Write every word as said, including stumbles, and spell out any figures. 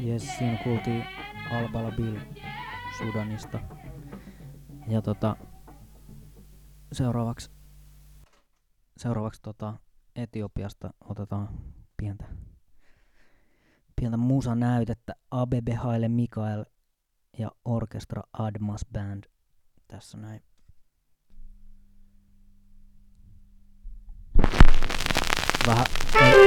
Jes, siinä kuultiin Albala Bill Sudanista. Ja tota, seuraavaksi, seuraavaksi tota Etiopiasta otetaan pientä, pientä musanäytettä. Abebe Haile Mikael ja Orkestra Admas Band. Tässä näin. Vähän